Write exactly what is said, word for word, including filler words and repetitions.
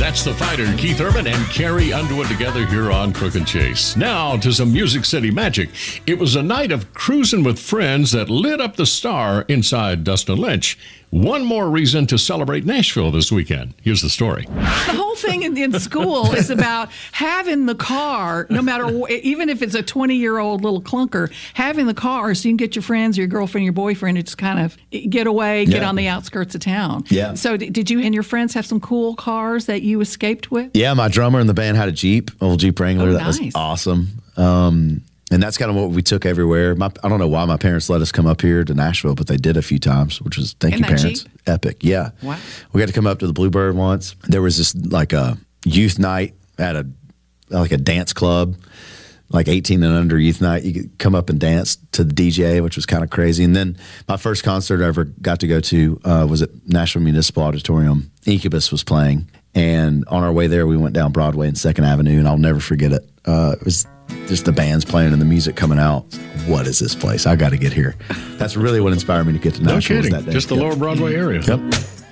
That's the fighter, Keith Urban and Carrie Underwood together here on Crook and Chase. Now to some Music City magic. It was a night of cruising with friends that lit up the star inside Dustin Lynch. One more reason to celebrate Nashville this weekend. Here's the story. The whole thing in, in school is about having the car, no matter, even if it's a twenty-year-old little clunker, having the car so you can get your friends, your girlfriend, your boyfriend, and just kind of get away, get Yeah. on the outskirts of town. Yeah. So d- did you and your friends have some cool cars that you escaped with? Yeah, my drummer in the band had a Jeep, old Jeep Wrangler. Oh, that nice. was awesome. Um, and that's kind of what we took everywhere. My, I don't know why my parents let us come up here to Nashville, but they did a few times, which was, thank In you, that parents. Jeep? Epic, yeah. Wow. We got to come up to the Bluebird once. There was this, like, a youth night at a, like a dance club, like eighteen and under youth night. You could come up and dance to the D J, which was kind of crazy. And then my first concert I ever got to go to uh, was at Nashville Municipal Auditorium. Incubus was playing. And on our way there, we went down Broadway and second Avenue, and I'll never forget it. Uh, it was just the bands playing and the music coming out. What is this place? I got to get here. That's really what inspired me to get to No Nashville. was kidding. That day. Just the Yep. Lower Broadway area. Yep.